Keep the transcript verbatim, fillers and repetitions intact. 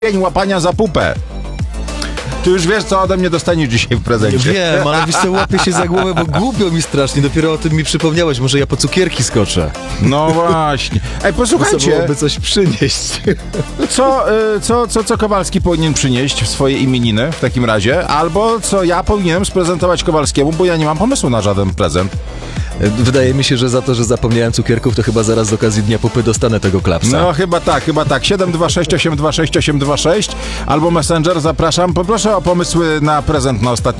dzień łapania za pupę. Ty już wiesz, co ode mnie dostaniesz dzisiaj w prezencie. Wiem, ale wiesz co, łapię się za głowę, bo głupio mi strasznie. Dopiero o tym mi przypomniałeś. Może ja po cukierki skoczę. No właśnie. Ej, posłuchajcie. Byłoby coś przynieść. Co, y, co, co, co Kowalski powinien przynieść w swoje imieniny w takim razie? Albo co ja powinienem sprezentować Kowalskiemu, bo ja nie mam pomysłu na żaden prezent. Wydaje mi się, że za to, że zapomniałem cukierków, to chyba zaraz z okazji Dnia Pupy dostanę tego klapsa. No chyba tak, chyba tak. siedem dwa sześć osiem dwa sześć osiem dwa sześć albo Messenger, zapraszam. Poproszę o pomysły na prezent na ostatnie